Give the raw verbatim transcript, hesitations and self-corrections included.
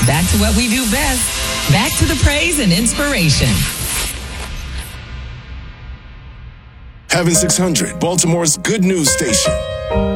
Back to what we do best. Back to the praise and inspiration. Heaven six hundred, Baltimore's good news station.